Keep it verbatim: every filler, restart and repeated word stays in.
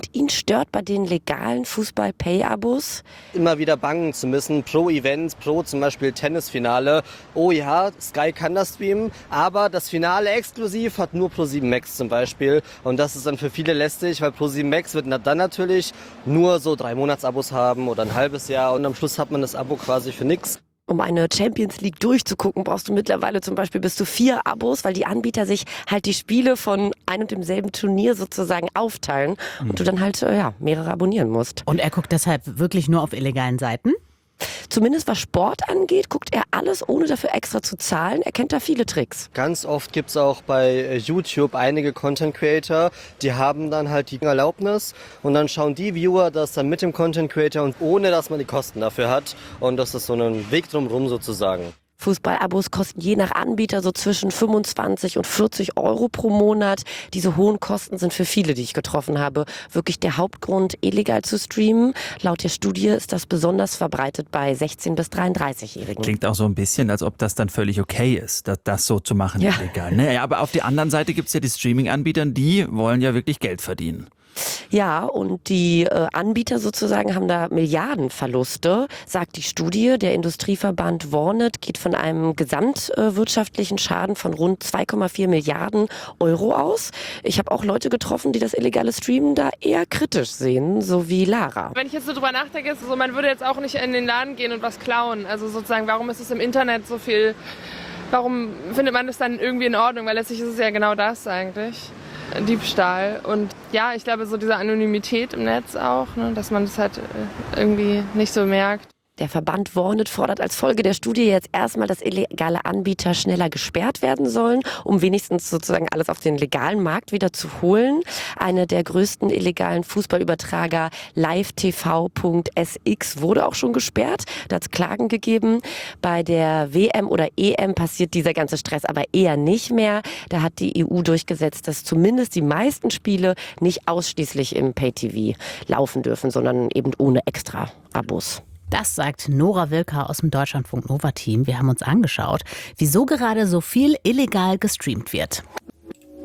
Ihn stört bei den legalen Fußball-Pay-Abos. Immer wieder bangen zu müssen, pro Event, pro zum Beispiel Tennisfinale. Oh ja, Sky kann das streamen, aber das Finale exklusiv hat nur ProSieben Max zum Beispiel. Und das ist dann für viele lästig, weil ProSieben Max wird dann natürlich nur so drei Monatsabos haben oder ein halbes Jahr und am Schluss hat man das Abo quasi für nichts. Um eine Champions League durchzugucken, brauchst du mittlerweile zum Beispiel bis zu vier Abos, weil die Anbieter sich halt die Spiele von einem und demselben Turnier sozusagen aufteilen und mhm. du dann halt äh, ja, mehrere abonnieren musst. Und er guckt deshalb wirklich nur auf illegalen Seiten? Zumindest was Sport angeht, guckt er alles, ohne dafür extra zu zahlen. Er kennt da viele Tricks. Ganz oft gibt es auch bei YouTube einige Content Creator, die haben dann halt die Erlaubnis und dann schauen die Viewer das dann mit dem Content Creator und ohne, dass man die Kosten dafür hat. Und das ist so ein Weg drumherum sozusagen. Fußballabos kosten je nach Anbieter so zwischen fünfundzwanzig und vierzig Euro pro Monat. Diese hohen Kosten sind für viele, die ich getroffen habe, wirklich der Hauptgrund, illegal zu streamen. Laut der Studie ist das besonders verbreitet bei sechzehn- bis dreiunddreißig-Jährigen. Klingt auch so ein bisschen, als ob das dann völlig okay ist, das, das so zu machen, ja. illegal. Ne? Ja, aber auf der anderen Seite gibt es ja die Streaming-Anbieter, die wollen ja wirklich Geld verdienen. Ja, und die äh, Anbieter sozusagen haben da Milliardenverluste, sagt die Studie. Der Industrieverband Warnet geht von einem gesamtwirtschaftlichen äh, Schaden von rund zwei Komma vier Milliarden Euro aus. Ich habe auch Leute getroffen, die das illegale Streamen da eher kritisch sehen, so wie Lara. Wenn ich jetzt so drüber nachdenke, ist es so, man würde jetzt auch nicht in den Laden gehen und was klauen. Also sozusagen, warum ist es im Internet so viel, warum findet man das dann irgendwie in Ordnung? Weil letztlich ist es ja genau das eigentlich. Diebstahl. Und ja, ich glaube, so diese Anonymität im Netz auch, ne, dass man das halt irgendwie nicht so merkt. Der Verband Warnet fordert als Folge der Studie jetzt erstmal, dass illegale Anbieter schneller gesperrt werden sollen, um wenigstens sozusagen alles auf den legalen Markt wieder zu holen. Eine der größten illegalen Fußballübertrager, live T V Punkt S X, wurde auch schon gesperrt. Da hat es Klagen gegeben. Bei der W M oder E M passiert dieser ganze Stress aber eher nicht mehr. Da hat die E U durchgesetzt, dass zumindest die meisten Spiele nicht ausschließlich im Pay-T V laufen dürfen, sondern eben ohne extra Abos. Das sagt Nora Wilker aus dem Deutschlandfunk Nova Team. Wir haben uns angeschaut, wieso gerade so viel illegal gestreamt wird.